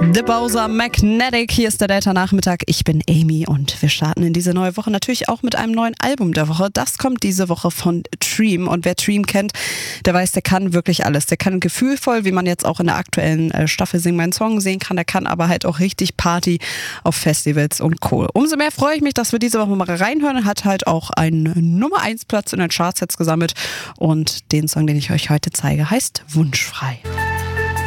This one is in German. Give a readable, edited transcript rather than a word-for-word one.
The Bowser Magnetic, hier ist der Delta-Nachmittag. Ich bin Amy und wir starten in diese neue Woche natürlich auch mit einem neuen Album der Woche. Das kommt diese Woche von Dream und wer Dream kennt, der weiß, der kann wirklich alles. Der kann gefühlvoll, wie man jetzt auch in der aktuellen Staffel Sing Mein Song sehen kann, der kann aber halt auch richtig Party auf Festivals und Co. Umso mehr freue ich mich, dass wir diese Woche mal reinhören. Hat halt auch einen Nummer 1 Platz in den Charts jetzt gesammelt und den Song, den ich euch heute zeige, heißt Wunschfrei.